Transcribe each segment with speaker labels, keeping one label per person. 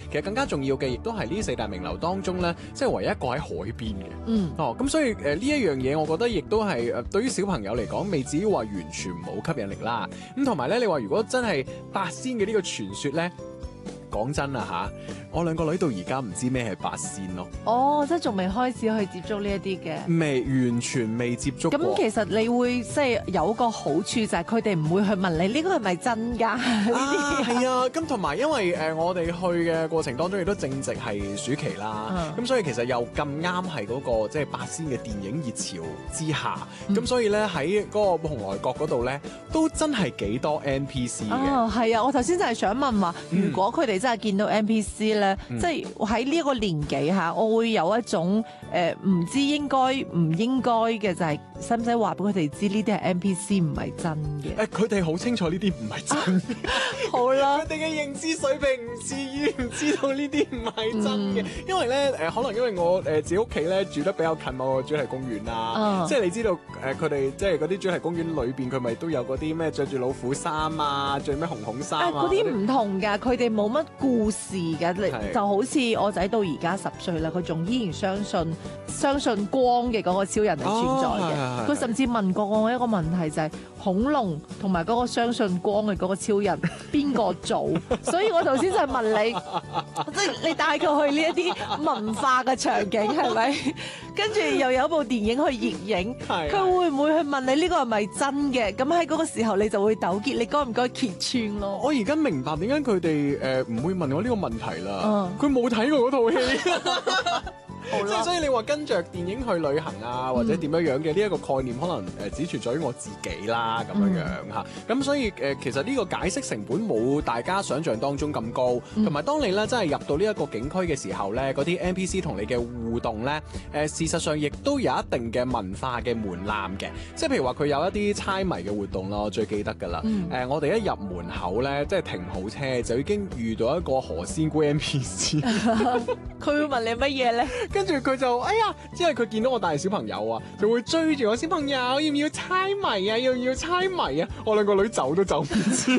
Speaker 1: 其實更加重要嘅，亦都係呢四大名樓當中咧，即係唯一一個喺海邊嘅。咁所以呢一樣嘢，我覺得亦都係對於小朋友嚟講，未至於話完全冇吸引力啦。咁同埋咧，你話如果真係八仙嘅呢個傳說咧，講真啊嚇，我兩個女到而家唔知咩係八仙咯。
Speaker 2: 哦，即係仲未開始去接觸呢一啲嘅，
Speaker 1: 完全未接觸過。
Speaker 2: 咁其實你會即係有個好處就係佢哋唔會去問你呢個係咪真㗎？
Speaker 1: 係啊，咁同埋因為我哋去嘅過程當中亦都正值係暑期啦，咁所以其實又咁啱係嗰個即係八仙嘅電影熱潮之下，咁所以咧喺嗰個蓬萊閣嗰度咧都真係幾多 NPC 嘅。
Speaker 2: 哦，係啊，我頭先就係想問話，如果佢哋真係見到 NPC 咧，即係喺呢一個年紀嚇，我會有一種唔知應該唔應該嘅，就係使唔使話俾佢哋知呢啲係 NPC 唔係真嘅？
Speaker 1: 佢哋好清楚呢啲唔係真嘅。
Speaker 2: 好啦，
Speaker 1: 佢哋嘅認知水平唔至於唔知道呢啲唔係真嘅，因為咧可能因為我自己屋企咧住得比較近某個主題公園啦，即係你知道佢哋即係嗰啲主題公園裏邊佢咪都有嗰啲咩着住老虎衫啊，着咩紅紅衫啊，
Speaker 2: 嗰啲唔同㗎，佢哋冇乜故事㗎，就好似我仔到而家10歲啦，佢仲依然相信光嘅嗰個超人係存在嘅。佢甚至問過我一個問題，就係恐龍同埋嗰個相信光嘅嗰個超人邊個做？所以我頭先就係問你，即係你帶佢去呢一啲文化嘅場景係咪？跟住又有部電影去熱映，佢會唔會去問你呢個係咪真嘅？咁喺嗰個時候你就會糾結，你該唔該揭穿咯？
Speaker 1: 我而家明白點解佢哋唔會問我呢個問題啦。佢冇睇過嗰套戲。即係所以你話跟着電影去旅行啊，或者點樣樣嘅呢一個概念，可能只存在於我自己啦咁樣樣嚇。咁所以其實呢個解釋成本冇大家想象當中咁高，同埋當你咧真係入到呢一個景區嘅時候咧，嗰啲 NPC 同你嘅互動咧，事實上亦都有一定嘅文化嘅門檻嘅。即係譬如話佢有一啲猜謎嘅活動咯，我最記得㗎啦。我哋一入門口咧，即係停好車就已經遇到一個何仙姑 NPC。
Speaker 2: 佢會問你乜嘢咧？
Speaker 1: 跟住佢就因為佢見到我帶小朋友啊，就會追住我小朋友，要唔要猜謎啊？要唔要猜謎啊？我兩個女走都走唔切，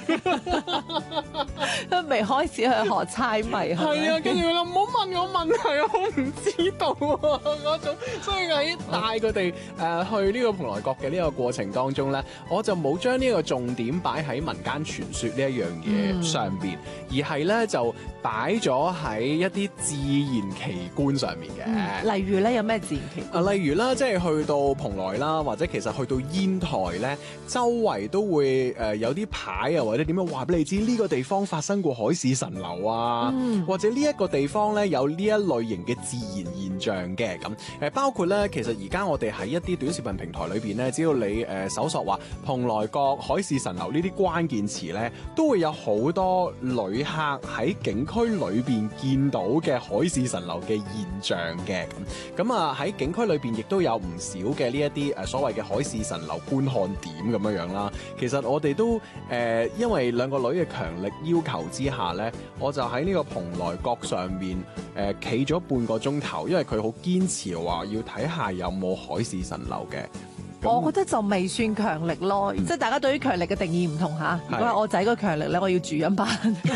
Speaker 2: 都未開始去學猜謎。
Speaker 1: 係啊，跟住佢話唔好問我問題，我唔知道啊嗰種。所以喺帶佢哋去呢個蓬萊閣嘅呢個過程當中咧，我就冇將呢個重點擺喺民間傳說呢一樣嘢上邊，而係咧就擺咗喺一啲自然奇觀上面嘅。
Speaker 2: 例如咧有咩自然奇觀？
Speaker 1: 例如啦，即係去到蓬萊啦，或者其實去到煙台咧，周圍都會有啲牌啊，或者點樣話俾你知呢個地方發生過海市蜃樓啊，或者呢一個地方咧有呢一類型嘅自然現象嘅咁。包括咧，其實而家我哋喺一啲短視頻平台裏邊咧，只要你搜索話蓬萊閣海市蜃樓呢啲關鍵詞咧，都會有好多旅客喺景區裏邊見到嘅海市蜃樓嘅現象嘅咁啊，喺景區裏邊亦都有唔少嘅呢一啲所謂嘅海市蜃樓觀看點咁樣樣啦。其實我哋都因為兩個女嘅強力要求之下咧，我就喺呢個蓬萊閣上面企咗半個鐘頭，因為佢好堅持話要睇下有冇海市蜃樓嘅。
Speaker 2: 我覺得就未算強力咯，即係大家對於強力嘅定義唔同嚇。如果係我仔個強力咧，我要住音班。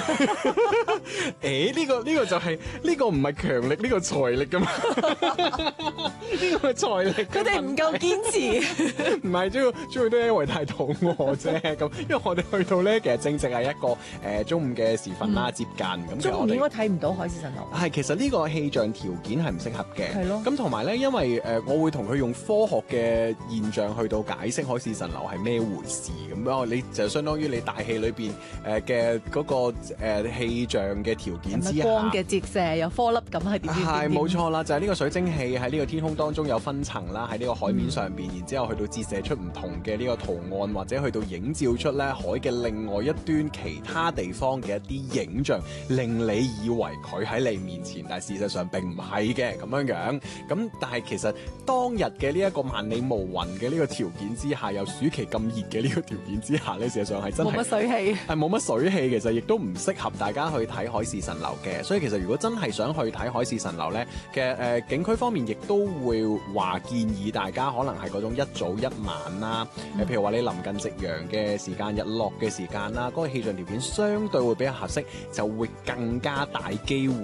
Speaker 1: 呢個就係呢個唔係強力，呢個財力㗎嘛。呢個係財力。
Speaker 2: 佢哋唔夠堅持。
Speaker 1: 唔係，主要都係因為太肚餓啫。咁因為我哋去到咧，其實正值係一個中午嘅時分啦，接近咁。
Speaker 2: 中午應該睇唔到海市蜃樓。
Speaker 1: 係，其實呢個氣象條件係唔適合嘅。
Speaker 2: 係咯。
Speaker 1: 咁同埋咧，因為我會同佢用科學嘅現去到解釋海市蜃樓係咩回事咁樣，你就相當於你大氣裏邊嘅嗰個氣象嘅條件之下，
Speaker 2: 光嘅折射有顆粒咁係點？
Speaker 1: 係冇錯啦，就係呢個水蒸氣喺呢個天空當中有分層啦，喺呢個海面上邊，然之後去到折射出唔同嘅呢個圖案，或者去到映照出咧海嘅另外一端其他地方嘅一啲影像，令你以為佢喺你面前，但係事實上並唔係嘅咁樣樣。咁但係其實當日嘅呢一個萬里無雲嘅呢個條件之下，有暑期咁熱嘅呢個條件之下咧，事實上係真係
Speaker 2: 冇乜水氣，
Speaker 1: 係冇乜水氣，其實亦都唔適合大家去睇海市蜃樓嘅。所以其實如果真係想去睇海市蜃樓咧，其實景區方面亦都會話建議大家可能係嗰種一早一晚啦。譬如話你臨近夕陽嘅時間、日落嘅時間啦，嗰個氣象條件相對會比較合適，就會更加大機會